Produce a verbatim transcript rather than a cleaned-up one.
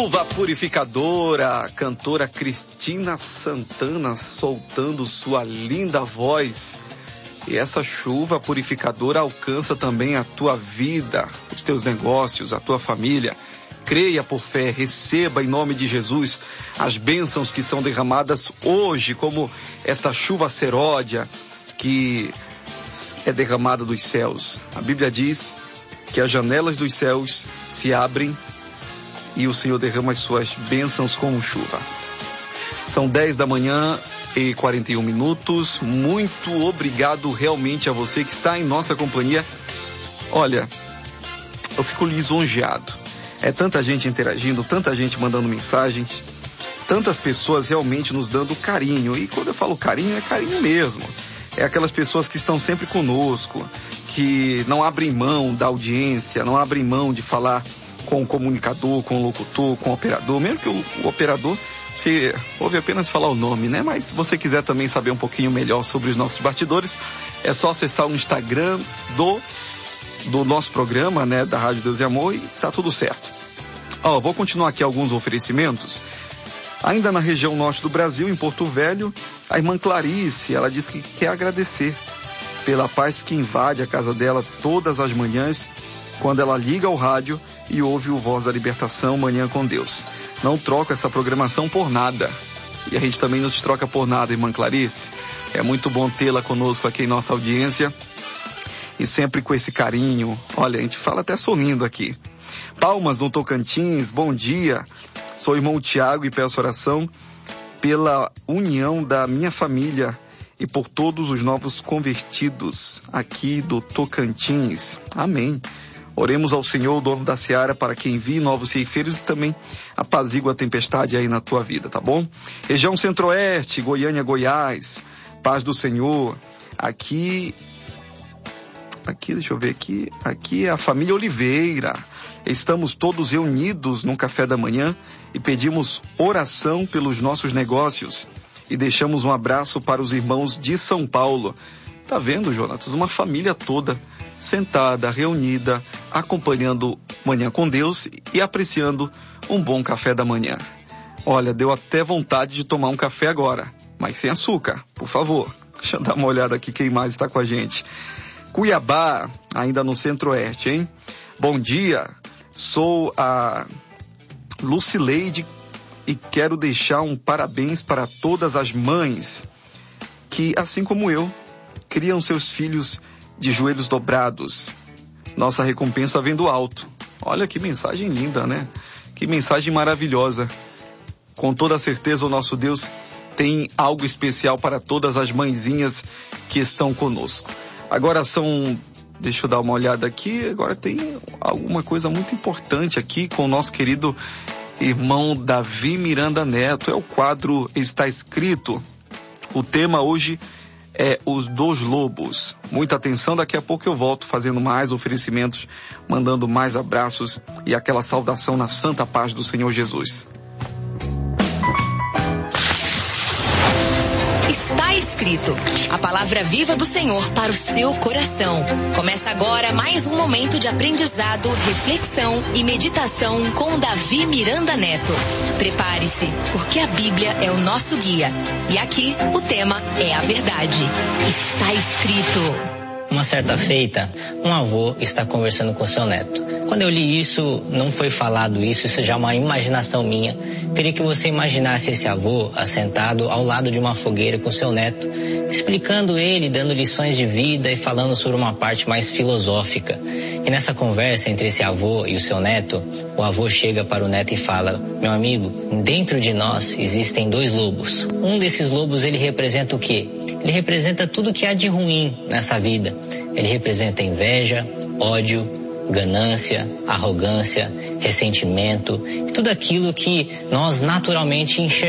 Chuva purificadora, a cantora Cristina Santana soltando sua linda voz. E essa chuva purificadora alcança também a tua vida, os teus negócios, a tua família. Creia por fé, receba em nome de Jesus as bênçãos que são derramadas hoje, como esta chuva seródia que é derramada dos céus. A Bíblia diz que as janelas dos céus se abrem e o Senhor derrama as suas bênçãos como chuva. São dez da manhã e quarenta e um minutos. Muito obrigado realmente a você que está em nossa companhia. Olha, eu fico lisonjeado. É tanta gente interagindo, tanta gente mandando mensagens, tantas pessoas realmente nos dando carinho. E quando eu falo carinho, é carinho mesmo. É aquelas pessoas que estão sempre conosco, que não abrem mão da audiência, não abrem mão de falar com o comunicador, com o locutor, com o operador, mesmo que o, o operador, você ouve apenas falar o nome, né? Mas se você quiser também saber um pouquinho melhor sobre os nossos bastidores, é só acessar o Instagram do, do nosso programa, né? Da Rádio Deus e Amor, e tá tudo certo. Ó, vou continuar aqui alguns oferecimentos. Ainda na região norte do Brasil, em Porto Velho, a irmã Clarice, ela diz que quer agradecer pela paz que invade a casa dela todas as manhãs, quando ela liga o rádio e ouve o Voz da Libertação, Manhã com Deus. Não troca essa programação por nada. E a gente também não te troca por nada, irmã Clarice. É muito bom tê-la conosco aqui em nossa audiência. E sempre com esse carinho. Olha, a gente fala até sorrindo aqui. Palmas no Tocantins, bom dia. Sou o irmão Tiago e peço oração pela união da minha família e por todos os novos convertidos aqui do Tocantins. Amém. Oremos ao Senhor, o dono da seara, para que envie novos ceifeiros e também apazigua a tempestade aí na tua vida, tá bom? Região Centro-Oeste, Goiânia, Goiás, paz do Senhor. Aqui, aqui, deixa eu ver aqui, aqui é a família Oliveira. Estamos todos reunidos num café da manhã e pedimos oração pelos nossos negócios e deixamos um abraço para os irmãos de São Paulo. Tá vendo, Jonatas? Uma família toda sentada, reunida, acompanhando Manhã com Deus e apreciando um bom café da manhã. Olha, deu até vontade de tomar um café agora, mas sem açúcar, por favor. Deixa eu dar uma olhada aqui quem mais está com a gente. Cuiabá, ainda no Centro-Oeste, hein? Bom dia, sou a Lucileide e quero deixar um parabéns para todas as mães que, assim como eu, criam seus filhos de joelhos dobrados. Nossa recompensa vem do alto. Olha que mensagem linda, né? Que mensagem maravilhosa. Com toda certeza o nosso Deus tem algo especial para todas as mãezinhas que estão conosco. Agora são... Deixa eu dar uma olhada aqui. Agora tem alguma coisa muito importante aqui com o nosso querido irmão Davi Miranda Neto. É o quadro Está Escrito. O tema hoje é os dos lobos. Muita atenção, daqui a pouco eu volto fazendo mais oferecimentos, mandando mais abraços e aquela saudação na santa paz do Senhor Jesus. Está escrito, a palavra viva do Senhor para o seu coração. Começa agora mais um momento de aprendizado, reflexão e meditação com Davi Miranda Neto. Prepare-se, porque a Bíblia é o nosso guia. E aqui o tema é a verdade. Está escrito. Uma certa feita, um avô está conversando com seu neto. Quando eu li isso, não foi falado isso, isso já é uma imaginação minha. Queria que você imaginasse esse avô assentado ao lado de uma fogueira com seu neto, explicando ele, dando lições de vida e falando sobre uma parte mais filosófica. E nessa conversa entre esse avô e o seu neto, o avô chega para o neto e fala: meu amigo, dentro de nós existem dois lobos. Um desses lobos, ele representa o quê? Ele representa tudo que há de ruim nessa vida. Ele representa inveja, ódio, ganância, arrogância, ressentimento, tudo aquilo que nós naturalmente enxergamos